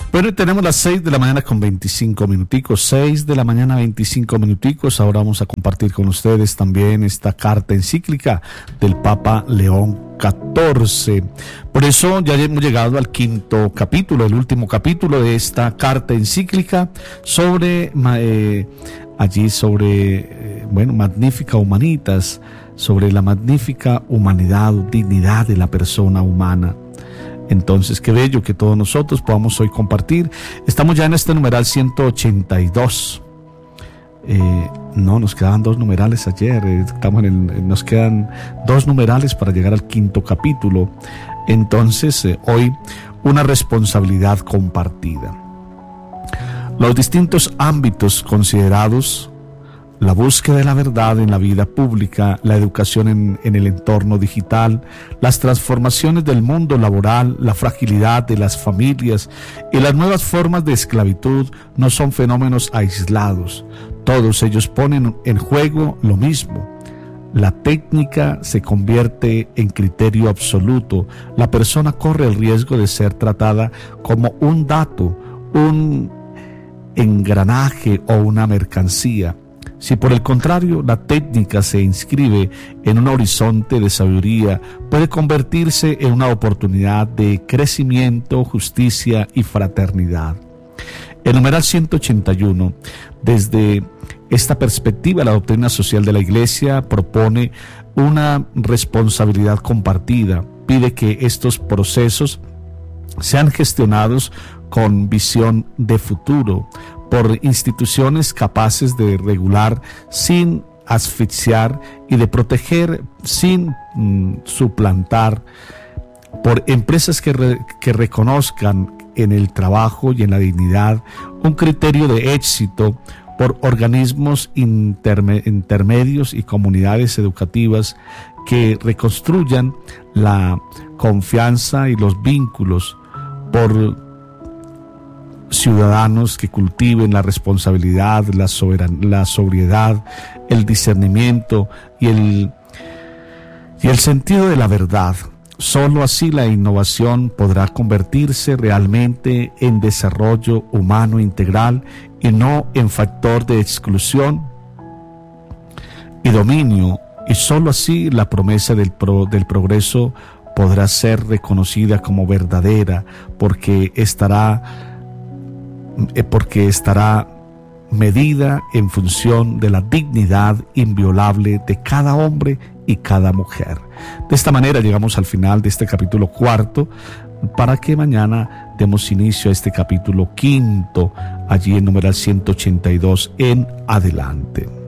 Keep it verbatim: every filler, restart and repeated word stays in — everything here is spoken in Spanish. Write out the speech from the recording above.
Bueno, tenemos las seis de la mañana con veinticinco minuticos, seis de la mañana veinticinco minuticos. Ahora vamos a compartir con ustedes también esta carta encíclica del Papa León catorce. Por eso ya hemos llegado al quinto capítulo, el último capítulo de esta carta encíclica sobre, eh, allí sobre, eh, bueno, Magnificat Humanitas, sobre la magnífica humanidad, dignidad de la persona humana. Entonces, qué bello que todos nosotros podamos hoy compartir. Estamos ya en este numeral ciento ochenta y dos. Eh, no, nos quedaban dos numerales ayer. Eh, estamos en el, nos quedan dos numerales para llegar al quinto capítulo. Entonces, eh, hoy, una responsabilidad compartida. Los distintos ámbitos considerados, la búsqueda de la verdad en la vida pública, la educación en, en el entorno digital, las transformaciones del mundo laboral, la fragilidad de las familias y las nuevas formas de esclavitud no son fenómenos aislados. Todos ellos ponen en juego lo mismo. La técnica se convierte en criterio absoluto. La persona corre el riesgo de ser tratada como un dato, un engranaje o una mercancía. Si por el contrario la técnica se inscribe en un horizonte de sabiduría, puede convertirse en una oportunidad de crecimiento, justicia y fraternidad. El numeral ciento ochenta y uno, desde esta perspectiva, la doctrina social de la Iglesia propone una responsabilidad compartida. Pide que estos procesos sean gestionados con visión de futuro, por instituciones capaces de regular sin asfixiar y de proteger sin mm, suplantar, por empresas que, re, que reconozcan en el trabajo y en la dignidad un criterio de éxito, por organismos interme, intermedios y comunidades educativas que reconstruyan la confianza y los vínculos, por ciudadanos que cultiven la responsabilidad, la, soberan- la sobriedad, el discernimiento y el, y el sentido de la verdad. Solo así la innovación podrá convertirse realmente en desarrollo humano integral y no en factor de exclusión y dominio, y solo así la promesa del, pro, del progreso podrá ser reconocida como verdadera, porque estará porque estará medida en función de la dignidad inviolable de cada hombre y cada mujer. De esta manera llegamos al final de este capítulo cuarto, para que mañana demos inicio a este capítulo quinto, allí en numeral ciento ochenta y dos en adelante.